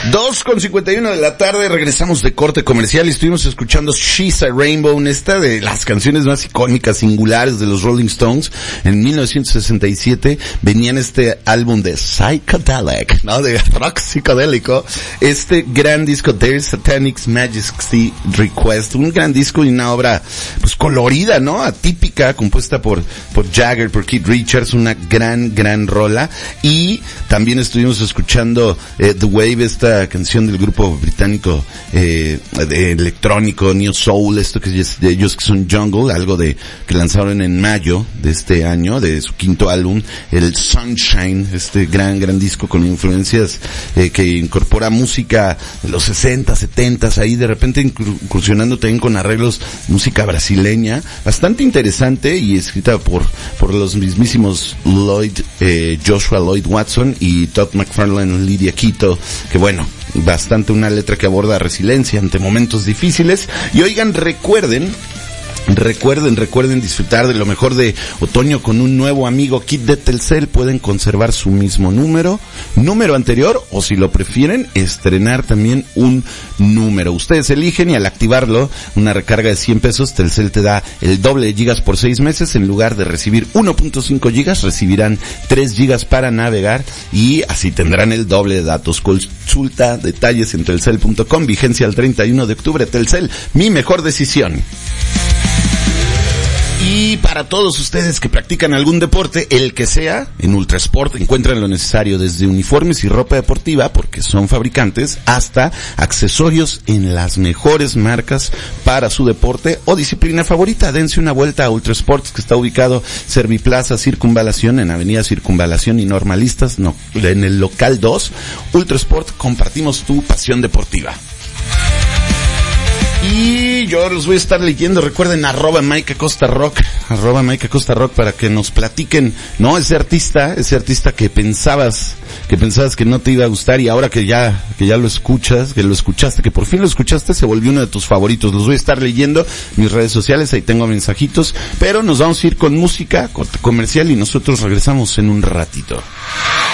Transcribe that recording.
2:51 de la tarde, regresamos de corte comercial y estuvimos escuchando She's a Rainbow, esta de las canciones más icónicas, singulares de los Rolling Stones. En 1967 venían este álbum de Psychedelic, ¿no? De rock psicodélico. Este gran disco, There's Satan's Majesty Request, un gran disco y una obra, pues, colorida, ¿no? Atípica, compuesta por Jagger, por Keith Richards, una gran rola. Y también estuvimos escuchando The Wave, esta canción del grupo británico de electrónico Neo Soul, esto que es de ellos, que son Jungle, algo que lanzaron en mayo de este año, de su quinto álbum, el Sunshine, este gran disco con influencias que incorpora música de los 60, 70, ahí de repente incursionando también con arreglos, música brasileña, bastante interesante y escrita por los mismísimos Joshua Lloyd Watson y Todd McFarlane, Lydia Quito, que bueno, bastante una letra que aborda resiliencia ante momentos difíciles. Y oigan, recuerden disfrutar de lo mejor de otoño con un nuevo amigo kit de Telcel. Pueden conservar su mismo número anterior, o si lo prefieren, estrenar también un número. Ustedes eligen, y al activarlo, una recarga de 100 pesos, Telcel te da el doble de gigas por 6 meses. En lugar de recibir 1.5 gigas, recibirán 3 gigas para navegar, y así tendrán el doble de datos. Consulta detalles en telcel.com, vigencia al 31 de octubre. Telcel, mi mejor decisión. Y para todos ustedes que practican algún deporte, el que sea, en Ultrasport encuentran lo necesario, desde uniformes y ropa deportiva, porque son fabricantes, hasta accesorios en las mejores marcas para su deporte o disciplina favorita. Dense una vuelta a Ultrasports, que está ubicado Serviplaza Circunvalación, en Avenida Circunvalación y Normalistas, en el local 2. Ultrasport, compartimos tu pasión deportiva. Y yo los voy a estar leyendo, recuerden, @Mike Acosta Rock, para que nos platiquen, ¿no? Ese artista que pensabas que no te iba a gustar, y ahora que ya lo escuchas, que por fin lo escuchaste, se volvió uno de tus favoritos. Los voy a estar leyendo en mis redes sociales, ahí tengo mensajitos, pero nos vamos a ir con música comercial y nosotros regresamos en un ratito.